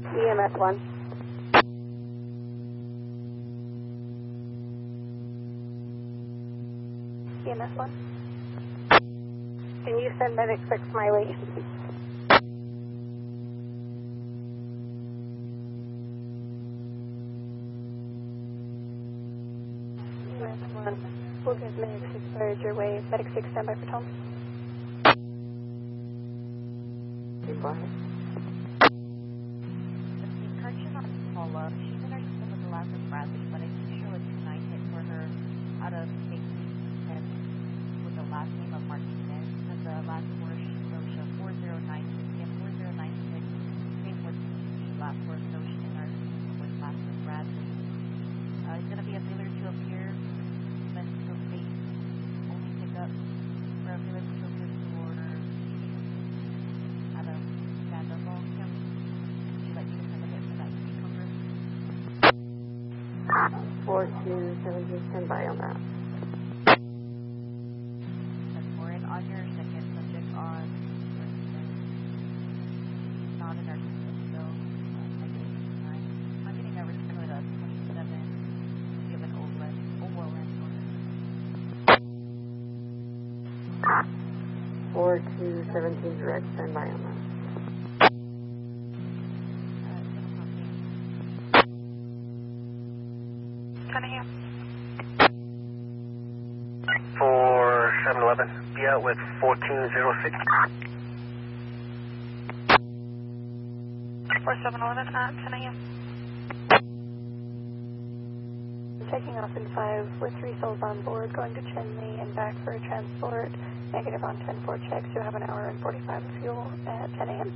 EMS 1. EMS 1. Can you send medic 6 Smiley? EMS 1. We'll get medic 6 fired your way. Medic 6 standby for Tom. The correction on follow-up, she's in our system with the last of Bradley, but I do show a 2-9 hit for her out of safety and with the last name of Martinez, and the last four she shows 4096 and 4096, same with the last four shows in our system with last of Bradley. It's going to be a failure to appear, then to face, only pick up for a failure to appear for out of Sandoval County. Would you like me to send a hit for that speed cover? 4217, stand by on that. We're in on your second subject on not in our system, so negative 9. I'm getting a return with a 27. You have an OLN order. 4217 direct, stand by on that. For 711, be out with 1406. 4711 at 10 a.m. Taking off in 5 with 3 souls on board, going to Chinle and back for a transport. Negative on 10-4 checks. You'll have an hour and 45 of fuel at 10 a.m.